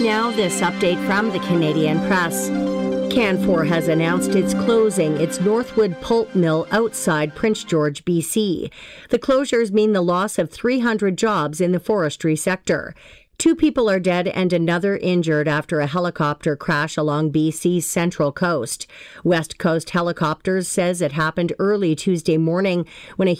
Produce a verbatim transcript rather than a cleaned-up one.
Now, this update from the Canadian Press. Canfor has announced it's closing its Northwood pulp mill outside Prince George, B C. The closures mean the loss of three hundred jobs in the forestry sector. Two people are dead and another injured after a helicopter crash along B C's central coast. West Coast Helicopters says it happened early Tuesday morning when a